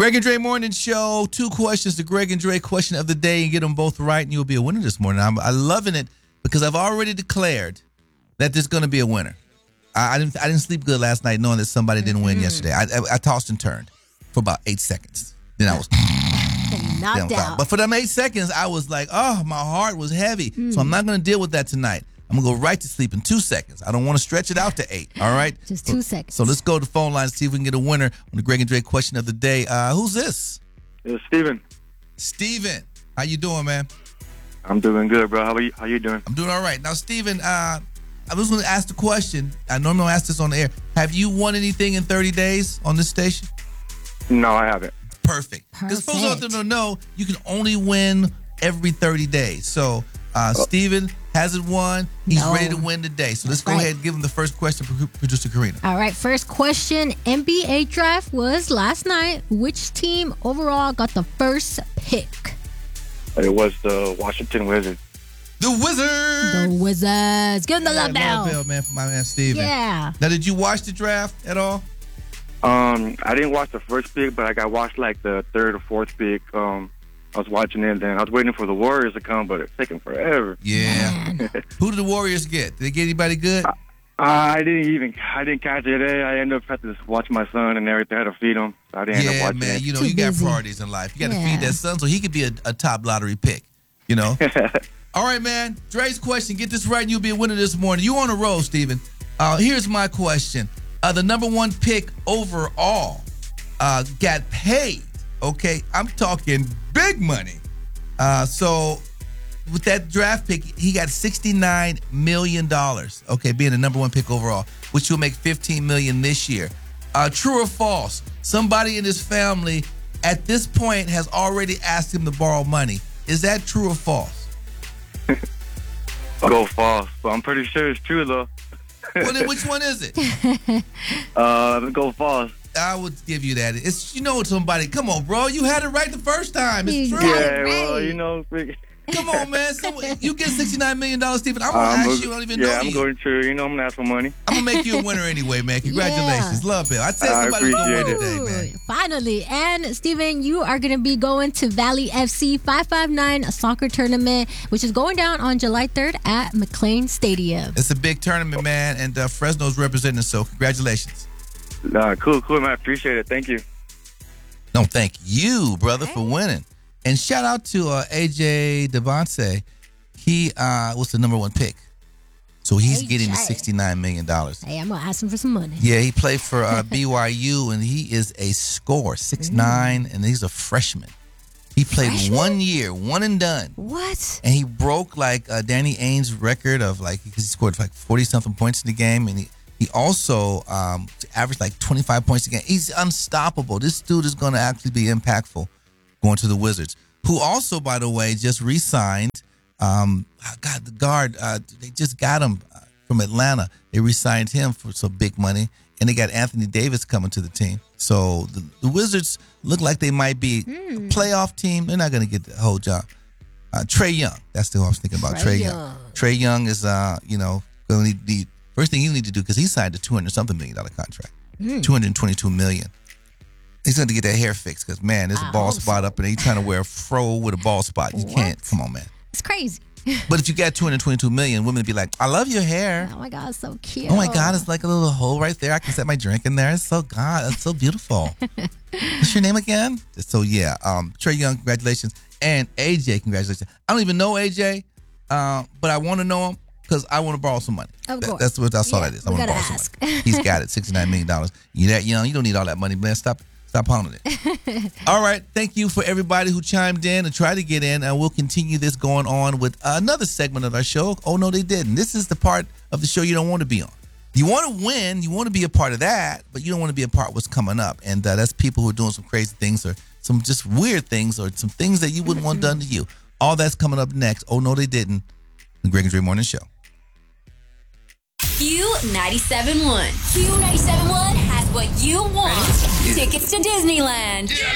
Greg and Dre Morning Show. 2 questions, the Greg and Dre question of the day, and get them both right, and you'll be a winner this morning. I'm loving it because I've already declared that there's going to be a winner. I didn't sleep good last night knowing that somebody didn't win yesterday. I tossed and turned for about 8 seconds. Then I was knocked out. But for them 8 seconds, I was like, oh, my heart was heavy. So I'm not going to deal with that tonight. I'm going to go right to sleep in 2 seconds. I don't want to stretch it out to 8, all right? Just 2 seconds. So let's go to the phone line and see if we can get a winner on the Greg and Dre question of the day. Who's this? It's Steven. Steven, how you doing, man? I'm doing good, bro. How you doing? I'm doing all right. Now, Steven, I was going to ask the question. I normally ask this on the air. Have you won anything in 30 days on this station? No, I haven't. Perfect. Because folks out there don't know, you can only win every 30 days. So, Steven hasn't won. He's ready to win today. So let's go ahead and give him the first question, Producer Karina. All right, first question. NBA draft was last night. Which team overall got the first pick? It was the Washington Wizards. The Wizards! The Wizards. Give him the love bell. Love bell, man, for my man Steven. Yeah. Now, did you watch the draft at all? I didn't watch the first pick, but I watched like the third or fourth pick. I was watching it, and I was waiting for the Warriors to come, but it's taking forever. Yeah. Who did the Warriors get? Did they get anybody good? I didn't catch it. I ended up having to just watch my son and everything. I had to feed him. So I didn't end up watching man. it. You know, you got priorities in life. You got to feed that son so he could be a top lottery pick, you know? All right, man. Dre's question. Get this right and you'll be a winner this morning. You on a roll, Steven. Here's my question. The number 1 pick overall got paid. Okay, I'm talking big money. So with that draft pick, he got $69 million. Okay, being the number 1 pick overall, which will make $15 million this year. True or false? Somebody in his family at this point has already asked him to borrow money. Is that true or false? I'll go false, but I'm pretty sure it's true though. Well, then which one is it? Go false. I would give you that. It's somebody. Come on, bro. You had it right the first time. It's true. Yeah, well, Come on, man. You get $69 million, Steven. I'm going to ask you. I don't even know you. Yeah, I'm going to. I'm going to ask for money. I'm going to make you a winner anyway, man. Congratulations. Love it. I said somebody was going to win today, man. Finally. And, Steven, you are going to be going to Valley FC 559 soccer tournament, which is going down on July 3rd at McLean Stadium. It's a big tournament, man, and Fresno's representing, so congratulations. Cool, man. I appreciate it. Thank you. No, thank you, brother, for winning. And shout out to AJ Devontae. He was the number 1 pick. So he's getting the $69 million. Hey, I'm going to ask him for some money. Yeah, he played for BYU, and he is a scorer, 6'9", and he's a freshman. He played 1 year, one and done. What? And he broke like Danny Ainge's record of he scored like 40-something points in the game, and he also averaged like 25 points a game. He's unstoppable. This dude is going to actually be impactful going to the Wizards, who also, by the way, just re-signed. The guard, they just got him from Atlanta. They re-signed him for some big money, and they got Anthony Davis coming to the team. So the Wizards look like they might be a playoff team. They're not going to get the whole job. Trae Young, that's the who I was thinking about. Trae Young. Trae Young is, going to need first thing you need to do, because he signed a $200-something million contract, $222 million. He's going to get that hair fixed because, man, there's a bald spot up in there. He's trying to wear a fro with a bald spot. You can't. Come on, man. It's crazy. But if you got $222 million, women would be like, I love your hair. Oh, my God, it's so cute. Oh, my God, it's like a little hole right there. I can set my drink in there. It's so beautiful. What's your name again? So, yeah, Trae Young, congratulations. And AJ, congratulations. I don't even know AJ, but I want to know him because I want to borrow some money. Of course. That's all that is. I want to borrow some money. He's got it, $69 million. You're that young. You don't need all that money, man. Stop pounding it. All right. Thank you for everybody who chimed in and tried to get in. And we'll continue this going on with another segment of our show. Oh, no, they didn't. This is the part of the show you don't want to be on. You want to win. You want to be a part of that, but you don't want to be a part of what's coming up. And that's people who are doing some crazy things or some just weird things or some things that you wouldn't want done to you. All that's coming up next. Oh, no, they didn't. The Greg and Dre Morning Show. Q97.1. Q97.1 has what you want. Tickets to Disneyland.